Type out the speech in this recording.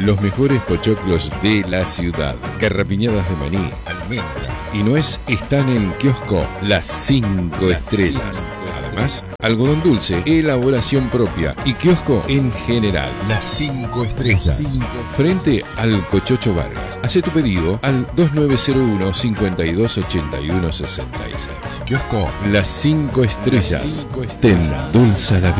Los mejores pochoclos de la ciudad. Garrapiñadas de maní, almendra y nuez están en Kiosco Las 5 Estrellas. Además, algodón dulce, elaboración propia y kiosco en general. Las 5 Estrellas. Frente al Cochocho Vargas. Hace tu pedido al 2901 5281 66. Kiosco Las 5 Estrellas. Te endulza la vida.